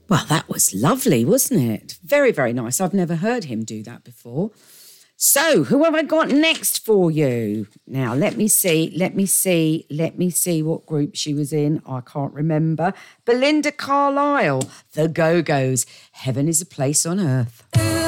Well, that was lovely, wasn't it? Very, very nice. I've never heard him do that before. So, who have I got next for you? Now, let me see what group she was in. I can't remember. Belinda Carlisle, The Go-Go's, Heaven is a Place on Earth.